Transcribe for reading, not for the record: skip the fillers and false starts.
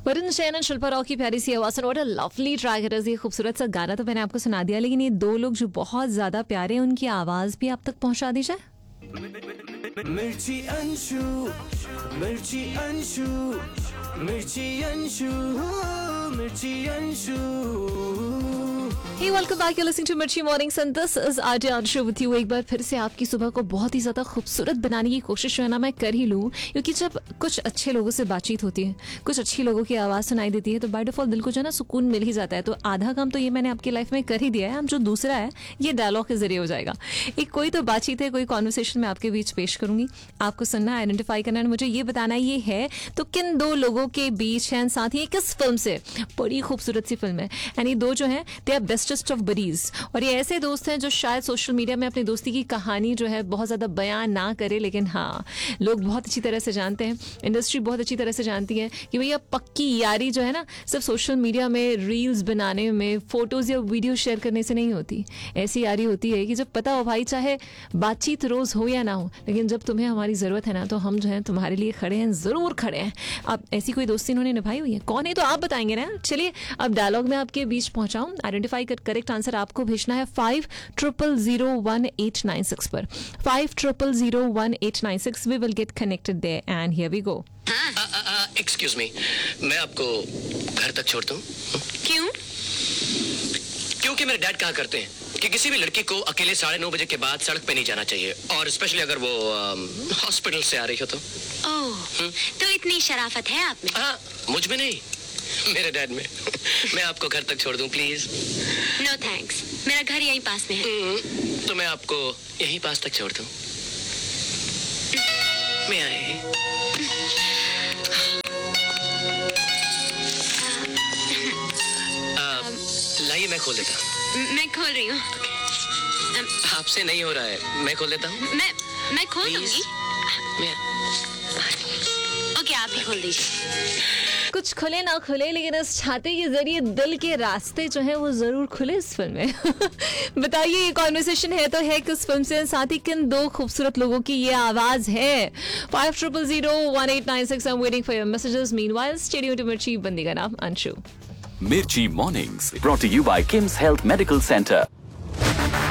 वरुण शैन और शिल्पा राव की प्यारी सी आवाज और what a lovely track it is. ये खूबसूरत सा गाना तो मैंने आपको सुना दिया, लेकिन ये दो लोग जो बहुत ज्यादा प्यारे हैं उनकी आवाज भी आप तक पहुंचा दी जाए। मिर्ची अंशु, मिर्ची अंशु, मिर्ची अंशु, मिर्ची Anshu. Hey, welcome back. You're listening to Mirchi Mornings and this is RJ Anshu with you. एक बार फिर से आपकी सुबह को बहुत ही ज्यादा खूबसूरत बनाने की कोशिश जो है ना मैं कर ही लूँ, क्योंकि जब कुछ अच्छे लोगों से बातचीत होती है, कुछ अच्छी लोगों की आवाज़ सुनाई देती है, तो बाय डिफॉल्ट दिल को जो है ना सुकून मिल ही जाता है। तो आधा काम तो ये मैंने आपकी लाइफ में कर ही दिया है, अब जो दूसरा है ये डायलॉग के जरिए हो जाएगा। एक कोई तो बातचीत है, कोई कॉन्वर्सेशन मैं आपके बीच पेश करूंगी, आपको सुनना, आइडेंटिफाई करना है, मुझे ये बताना ये है तो किन दो लोगों के बीच है, साथ ही किस फिल्म से। बड़ी खूबसूरत सी फिल्म है एंड ये दो जो है they are bestest of buddies, और ये ऐसे दोस्त हैं जो शायद सोशल मीडिया में अपनी दोस्ती की कहानी जो है बहुत ज्यादा बयान ना करे, लेकिन हाँ लोग बहुत अच्छी तरह से जानते हैं, इंडस्ट्री बहुत अच्छी तरह से जानती है कि भैया पक्की यारी जो है ना सिर्फ सोशल मीडिया में रील्स बनाने में, फोटोज या वीडियो शेयर करने से नहीं होती। ऐसी यारी होती है कि जब पता हो भाई चाहे बातचीत रोज हो या ना हो, लेकिन जब तुम्हें हमारी जरूरत है ना तो हम जो है तुम्हारे लिए खड़े हैं, जरूर खड़े हैं। अब ऐसी कोई दोस्ती इन्होंने निभाई हुई है, कौन है तो आप बताएंगे ना। चलिए अब डायलॉग में आपके बीच पहुंचाऊं, आइडेंटिफाई कर करेक्ट आंसर आपको भेजना है 50001896 पर, 50001896। We will get connected there and here we go. Excuse me, मैं आपको घर तक छोड़ दूं? क्यों? क्योंकि मेरे डैड कहा करते हैं कि किसी भी लड़की को अकेले 9:30 बजे के बाद सड़क पे नहीं जाना चाहिए, और स्पेशली अगर वो हॉस्पिटल से आ रही हो तो। ओह, तो इतनी शराफत है आप में? हाँ, मुझ में नहीं, मेरे डैड में। मैं आपको घर तक छोड़ दूं प्लीज? नो थैंक्स, मेरा घर यहीं पास में है। तो मैं आपको यहीं पास तक छोड़ दूं? मैं आए। लाइए मैं खोल देता हूँ। मैं खोल रही हूँ। आपसे नहीं हो रहा है, मैं खोल देता हूँ। मैं खोल दूंगी। ओके, आप ही खोल दीजिए। कुछ खुले ना खुले, लेकिन इस छाते के जरिए दिल के रास्ते जो है वो जरूर खुले इस फिल्म में। बताइए ये कॉन्वर्सेशन है तो है किस फिल्म से, साथ ही किन दो खूबसूरत लोगों की ये आवाज है। 50001896। I am waiting for your messages. Meanwhile stay tuned to मिर्ची, बंदी का नाम Anshu. Mirchi Mornings brought to you by Kim's Health Medical Center.